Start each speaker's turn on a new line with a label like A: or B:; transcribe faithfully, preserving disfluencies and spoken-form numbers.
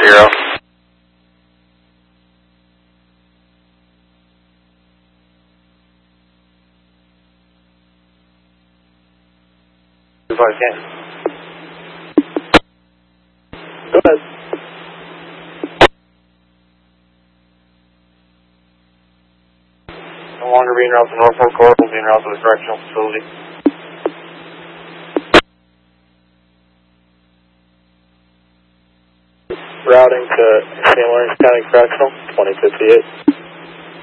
A: zero. Two five ten. Go ahead. No longer being routed to Norfolk Court, will be en route to the correctional facility. Routing to Saint Lawrence County Correctional, twenty fifty-eight.